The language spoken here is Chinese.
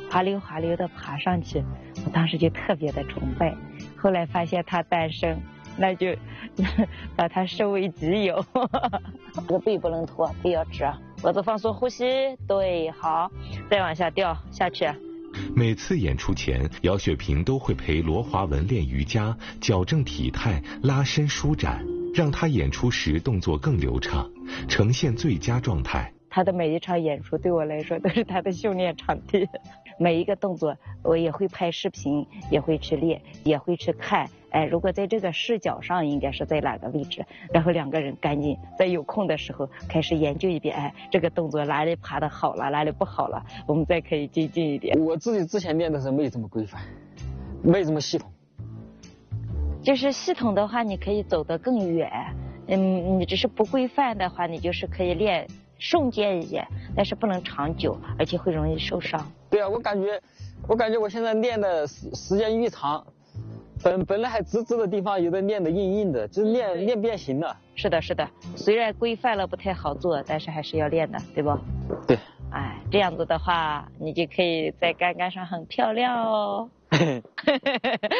滑溜滑溜的爬上去，我当时就特别的崇拜。后来发现它单身，那就把它收为己有。这个背不能驼，背要直，脖子放松，呼吸，对，好，再往下掉下去。 每次演出前，姚雪萍都会陪罗华文练瑜伽，矫正体态，拉伸舒展，让她演出时动作更流畅，呈现最佳状态。 他的每一场演出对我来说都是他的训练场地，每一个动作我也会拍视频，也会去练，也会去看。如果在这个视角上应该是在哪个位置，然后两个人赶紧在有空的时候开始研究一遍，这个动作哪里爬得好了，哪里不好了，我们再可以精进一点。 我自己之前练的时候没这么规范，没这么系统。 就是系统的话，你可以走得更远。你只是不规范的话，你就是可以练瞬间一点，但是不能长久，而且会容易受伤。 对啊，我感觉我现在练的时间越长，本来还直直的地方，有的练的硬硬的，就是练变形了。 是的，是的，虽然规范了不太好做，但是还是要练的，对不？ 对。 这样子的话，你就可以在杆杆上很漂亮哦。